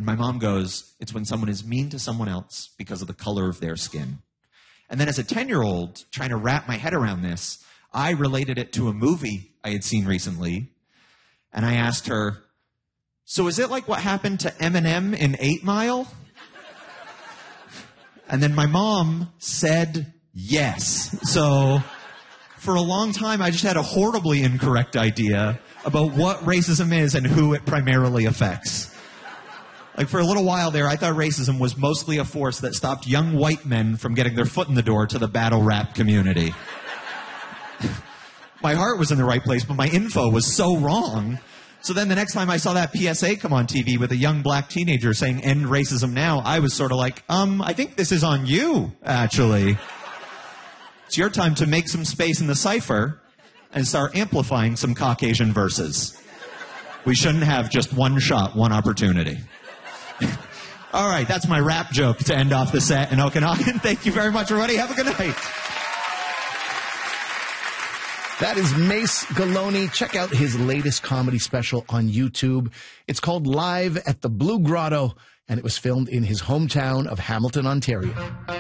And my mom goes, it's when someone is mean to someone else because of the color of their skin. And then as a 10-year-old, trying to wrap my head around this, I related it to a movie I had seen recently. And I asked her, so is it like what happened to Eminem in 8 Mile? And then my mom said yes. So for a long time, I just had a horribly incorrect idea about what racism is and who it primarily affects. Like, for a little while there, I thought racism was mostly a force that stopped young white men from getting their foot in the door to the battle rap community. My heart was in the right place, but my info was so wrong. So then the next time I saw that PSA come on TV with a young black teenager saying, end racism now, I was sort of like, I think this is on you, actually. It's your time to make some space in the cipher and start amplifying some Caucasian verses. We shouldn't have just one shot, one opportunity. All right, that's my rap joke to end off the set in Okanagan. Thank you very much, everybody. Have a good night. That is Mace Galone. Check out his latest comedy special on YouTube. It's called Live at the Blue Grotto, and it was filmed in his hometown of Hamilton, Ontario.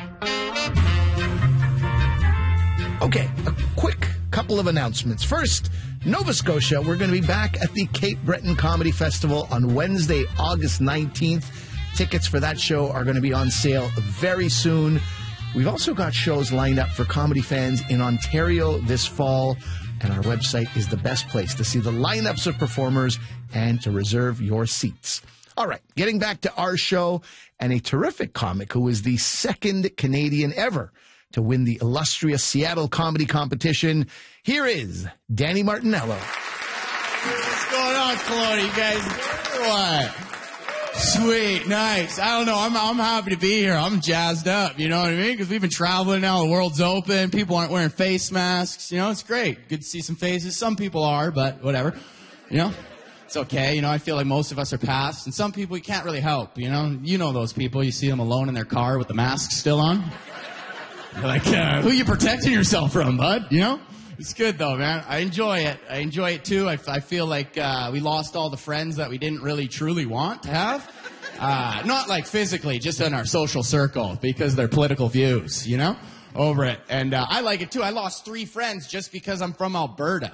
Okay, a quick couple of announcements. First, Nova Scotia, we're going to be back at the Cape Breton Comedy Festival on Wednesday, August 19th. Tickets for that show are going to be on sale very soon. We've also got shows lined up for comedy fans in Ontario this fall, and our website is the best place to see the lineups of performers and to reserve your seats. All right, getting back to our show, and a terrific comic who is the second Canadian ever to win the illustrious Seattle Comedy Competition. Here is Danny Martinello. What's going on, Kelowna? You guys, what? Sweet, nice. I don't know. I'm happy to be here. I'm jazzed up. You know what I mean? Because we've been traveling now. The world's open. People aren't wearing face masks. You know, it's great. Good to see some faces. Some people are, but whatever. You know, it's okay. You know, I feel like most of us are past, and some people you can't really help. You know those people. You see them alone in their car with the mask still on. You're like, who you protecting yourself from, bud? You know? It's good, though, man. I enjoy it. I enjoy it, too. I feel like we lost all the friends that we didn't really truly want to have. Not like physically, just in our social circle, because they're political views, you know, over it. And I like it, too. I lost 3 friends just because I'm from Alberta.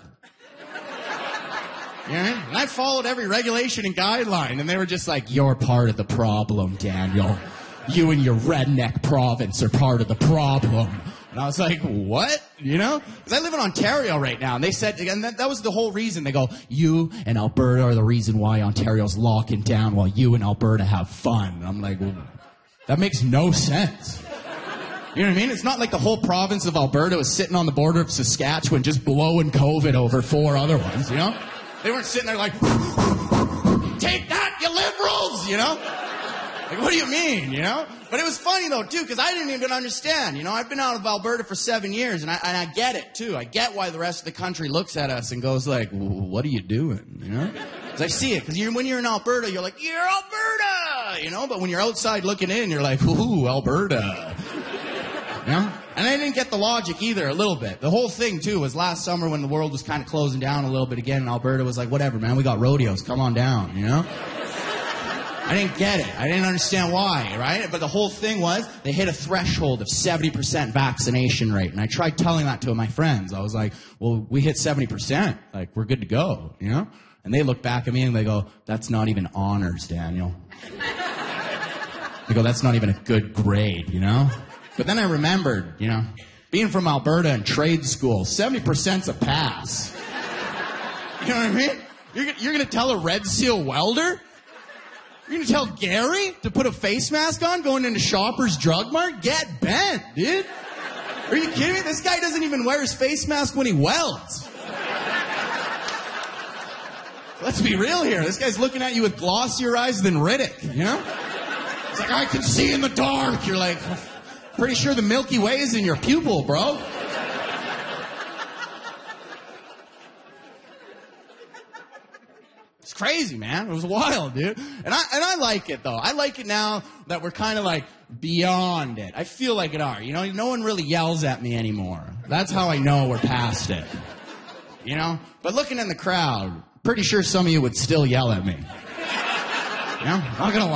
You know? And I followed every regulation and guideline, and they were just like, you're part of the problem, Daniel. You and your redneck province are part of the problem. And I was like, what? You know? Because I live in Ontario right now. And they said, and that was the whole reason. They go, you and Alberta are the reason why Ontario's locking down while you and Alberta have fun. And I'm like, well, that makes no sense. You know what I mean? It's not like the whole province of Alberta was sitting on the border of Saskatchewan just blowing COVID over 4 other ones, you know? They weren't sitting there like, take that, you liberals, you know? Like, what do you mean, you know? But it was funny, though, too, because I didn't even understand. You know, I've been out of Alberta for 7 years, and I get it, too. I get why the rest of the country looks at us and goes like, what are you doing, you know? Because I see it. Because when you're in Alberta, you're like, you're Alberta, you know? But when you're outside looking in, you're like, ooh, Alberta. You know? And I didn't get the logic either, a little bit. The whole thing, too, was last summer when the world was kind of closing down a little bit again, and Alberta was like, whatever, man, we got rodeos, come on down, you know? I didn't get it. I didn't understand why, right? But the whole thing was they hit a threshold of 70% vaccination rate. And I tried telling that to my friends. I was like, well, we hit 70%. Like, we're good to go, you know? And they look back at me and they go, that's not even honors, Daniel. They go, that's not even a good grade, you know? But then I remembered, you know, being from Alberta and trade school, 70%'s a pass. You know what I mean? You're going to tell a Red Seal welder? You're going to tell Gary to put a face mask on going into Shoppers Drug Mart? Get bent, dude. Are you kidding me? This guy doesn't even wear his face mask when he welds. Let's be real here. This guy's looking at you with glossier eyes than Riddick, you know? It's like, I can see in the dark. You're like, pretty sure the Milky Way is in your pupil, bro. It's crazy, man. It was wild, dude. And I like it, though. I like it now that we're kind of like beyond it. I feel like it are. You know, no one really yells at me anymore. That's how I know we're past it. You know? But looking in the crowd, pretty sure some of you would still yell at me. You know? Not gonna lie.